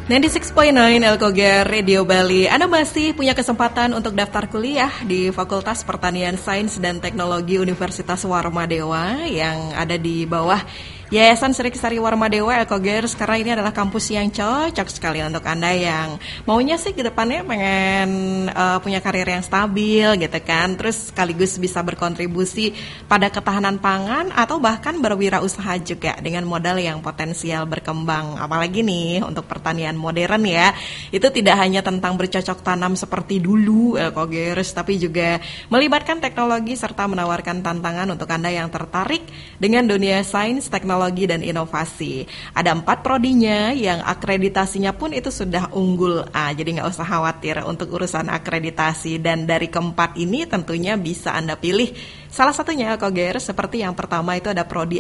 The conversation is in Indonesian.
96.9 Elkoger Radio Bali. Anda masih punya kesempatan untuk daftar kuliah di Fakultas Pertanian Sains dan Teknologi Universitas Warmadewa yang ada di bawah Yayasan Sri Kesari Warmadewa Elkoger. Sekarang ini adalah kampus yang cocok sekali untuk Anda yang maunya sih ke depannya pengen punya karir yang stabil gitu kan. Terus sekaligus bisa berkontribusi pada ketahanan pangan atau bahkan berwirausaha juga dengan modal yang potensial berkembang. Apalagi nih untuk pertanian modern ya. Itu tidak hanya tentang bercocok tanam seperti dulu Elkogers, tapi juga melibatkan teknologi serta menawarkan tantangan untuk Anda yang tertarik dengan dunia sains, teknologi, dan inovasi. Ada 4 prodinya yang akreditasinya pun itu sudah unggul A, jadi nggak usah khawatir untuk urusan akreditasi. Dan dari keempat ini tentunya bisa Anda pilih salah satunya Elkogers. Seperti yang pertama itu ada prodi